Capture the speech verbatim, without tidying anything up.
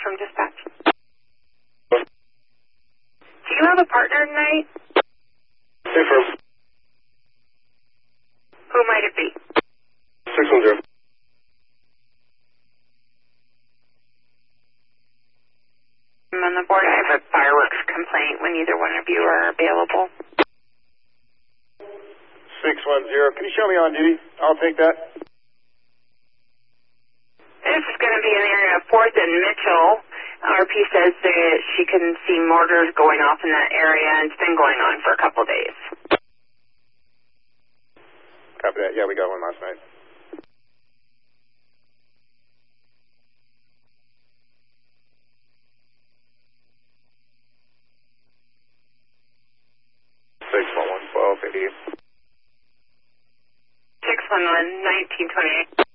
from dispatch. Do you have a partner tonight? Confirm. Who might it be? six one zero. I'm on the board. I have a fireworks complaint when either one of you are available. six one zero. Can you show me on duty? I'll take that. This is going to be in the area of fourth and Mitchell. R P says that she can see mortars going off in that area, and it's been going on for a couple days. Copy that. Yeah, we got one last night. six one one twelve eighty. six one one nineteen twenty-eight.